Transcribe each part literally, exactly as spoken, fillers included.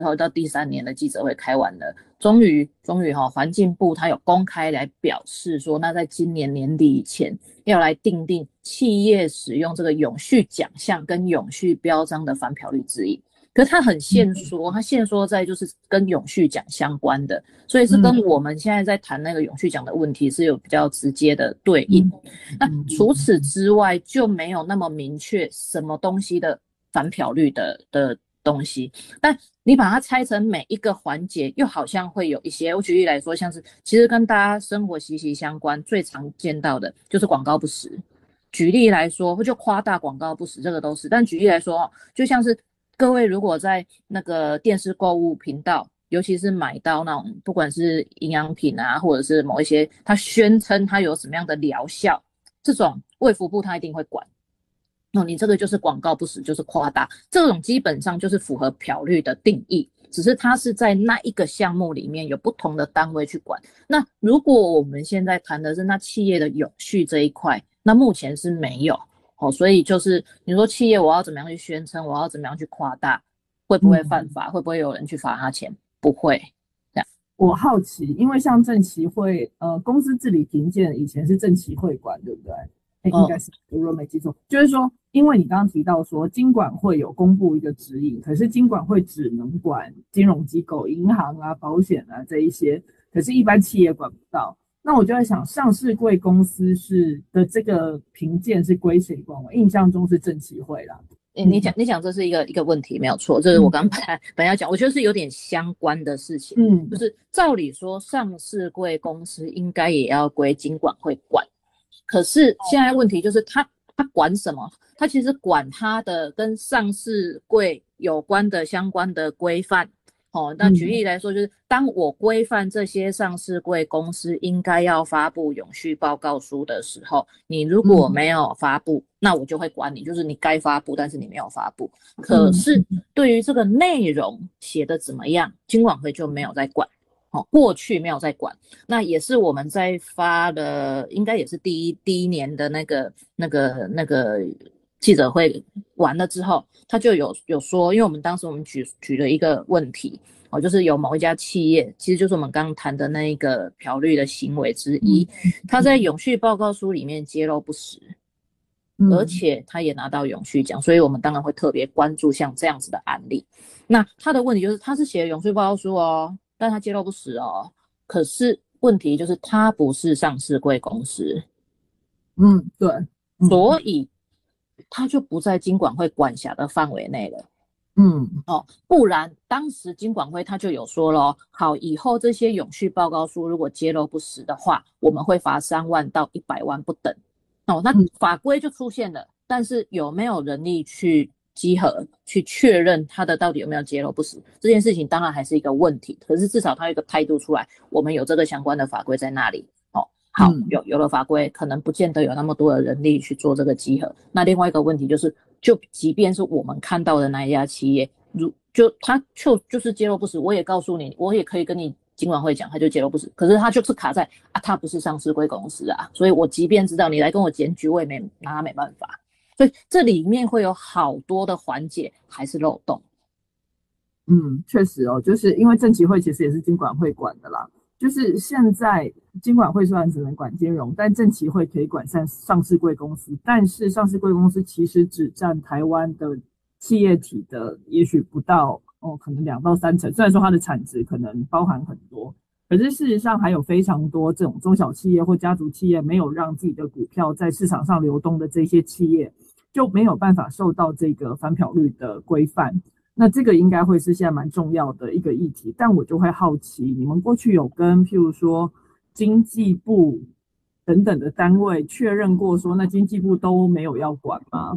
然后到第三年的记者会开完了，终于终于哈、哦，环境部它有公开来表示说，那在今年年底以前要来订定企业使用这个永续奖项跟永续标章的反漂绿指引。可是它很限缩，它限缩在就是跟永续奖相关的，所以是跟我们现在在谈那个永续奖的问题是有比较直接的对应。那除此之外就没有那么明确什么东西的反漂绿的的东西，但你把它拆成每一个环节，又好像会有一些。我举例来说，像是其实跟大家生活息息相关，最常见到的就是广告不实。举例来说，就夸大广告不实，这个都是。但举例来说，就像是各位如果在那个电视购物频道，尤其是买到那种不管是营养品啊，或者是某一些它宣称它有什么样的疗效，这种卫福部它一定会管。哦，你这个就是广告不实，就是夸大，这种基本上就是符合漂绿的定义，只是它是在那一个项目里面有不同的单位去管。那如果我们现在谈的是那企业的永续这一块，那目前是没有。哦，所以就是你说企业我要怎么样去宣称，我要怎么样去夸大，会不会犯法？嗯、会不会有人去罚他钱？不会。这样， 我好奇，因为像政企会，呃，公司治理评鉴以前是政企会管，对不对？哎，应该是，我如果没记错，就是说，因为你刚刚提到说，金管会有公布一个指引，可是金管会只能管金融机构、银行啊、保险啊这一些，可是一般企业管不到。那我就在想，上市柜公司是的这个评鉴是归谁管？我印象中是证企会啦。 欸、你讲你讲这是一个一个问题，没有错，这是我刚刚本来、嗯、本来要讲，我觉得是有点相关的事情。嗯，就是照理说，上市柜公司应该也要归金管会管，可是现在问题就是他他管什么？他其实管他的跟上市柜有关的相关的规范。哦，那举例来说，就是当我规范这些上市柜公司应该要发布永续报告书的时候，你如果没有发布，那我就会管你，就是你该发布，但是你没有发布。可是对于这个内容写的怎么样，金管会就没有在管。哦，过去没有在管，那也是我们在发的，应该也是第一第一年的那个那个那个记者会完了之后，他就有有说，因为我们当时我们举举了一个问题，哦，就是有某一家企业，其实就是我们刚刚谈的那一个漂绿的行为之一，他在永续报告书里面揭露不实，而且他也拿到永续奖，所以我们当然会特别关注像这样子的案例。那他的问题就是，他是写永续报告书哦，但他揭露不实哦，可是问题就是他不是上市柜公司， 嗯，对， 嗯、所以他就不在金管会管辖的范围内了。 嗯， 哦，不然当时金管会他就有说了，好，以后这些永续报告书如果揭露不实的话，我们会罚三万到一百万不等。哦，那法规就出现了，但是有没有人力去稽核、去确认他的到底有没有揭露不实这件事情，当然还是一个问题。可是至少他有一个态度出来，我们有这个相关的法规在那里。哦，好，有有了法规，可能不见得有那么多的人力去做这个稽核。那另外一个问题就是，就即便是我们看到的那一家企业，如就他就就是揭露不实，我也告诉你，我也可以跟你金管会讲，他就揭露不实，可是他就是卡在啊，他不是上市柜公司啊，所以我即便知道你来跟我检举，我也没拿他没办法。所以这里面会有好多的环节还是漏洞。 嗯，确实哦，就是因为证期会其实也是金管会管的啦。就是现在金管会虽然只能管金融，但证期会可以管上上市柜公司，但是上市柜公司其实只占台湾的企业体的也许不到哦，可能两到三成。虽然说它的产值可能包含很多，可是事实上还有非常多这种中小企业或家族企业没有让自己的股票在市场上流动的这些企业，就没有办法受到这个反漂绿的规范。那这个应该会是现在蛮重要的一个议题，但我就会好奇，你们过去有跟譬如说经济部等等的单位确认过说，那经济部都没有要管吗？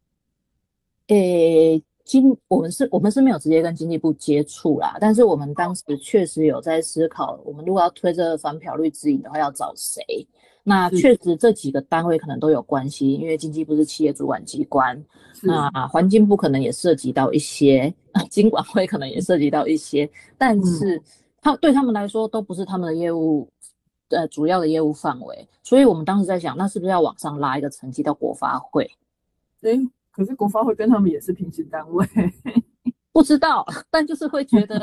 诶，经我们是我们是没有直接跟经济部接触啦，但是我们当时确实有在思考，我们如果要推这个反漂绿指引的话，要找谁？那确实这几个单位可能都有关系，因为经济部是企业主管机关，那环境部可能也涉及到一些，金管会可能也涉及到一些，但是他对他们来说都不是他们的业务，呃，主要的业务范围，所以我们当时在想，那是不是要往上拉一个层级到国发会？ 诶，可是国发会跟他们也是平行单位。 不知道，但就是会觉得